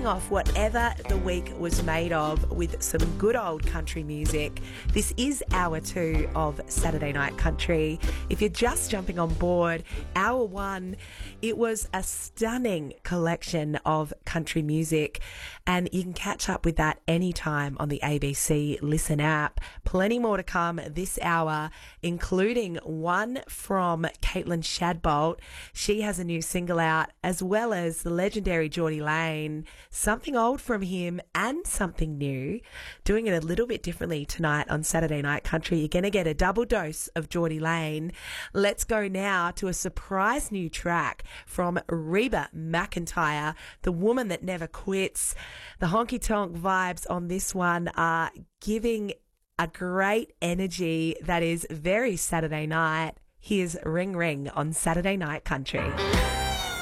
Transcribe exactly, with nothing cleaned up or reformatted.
kicking off whatever the week was made of with some good old country music. This is hour two of Saturday Night Country. If you're just jumping on board, hour one, it was a stunning collection of country music, and you can catch up with that anytime on the A B C Listen app. Plenty more to come this hour, including one from Caitlin Shadbolt. She has a new single out, as well as the legendary Geordie Lane, something old from him and something new, doing it a little bit differently tonight on Saturday Night Country. You're going to get a double dose of Geordie Lane. Let's go now to a surprise new track from Reba McEntire, the woman that never quits. The honky tonk vibes on this one are giving a great energy that is very Saturday night. Here's Ring Ring on Saturday Night Country.